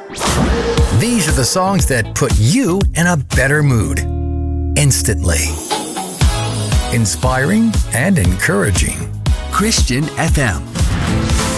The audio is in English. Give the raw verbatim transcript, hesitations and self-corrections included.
These are the songs that put you in a better mood instantly. Inspiring and encouraging. Christian F M.